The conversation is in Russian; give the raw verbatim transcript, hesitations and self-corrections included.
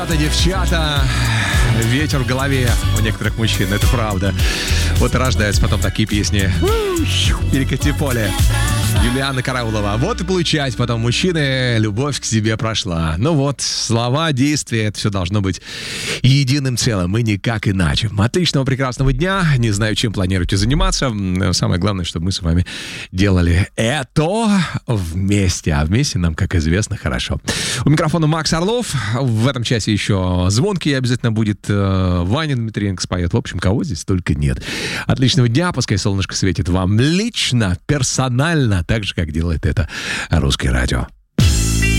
Это девчата, ветер в голове у некоторых мужчин, это правда. Вот и рождаются потом такие песни. Перекати поле. Юлиана Караулова. Вот и получать потом мужчины, любовь к себе прошла. Ну вот, слова, действия, это все должно быть единым целым и никак иначе. Отличного, прекрасного дня. Не знаю, чем планируете заниматься. Самое главное, чтобы мы с вами делали это вместе. А вместе нам, как известно, хорошо. У микрофона Макс Орлов. В этом часе еще звонкий обязательно будет. Ваня Дмитриенко споет. В общем, кого здесь только нет. Отличного дня. Пускай солнышко светит вам лично, персонально, так же, как делает это Русское радио.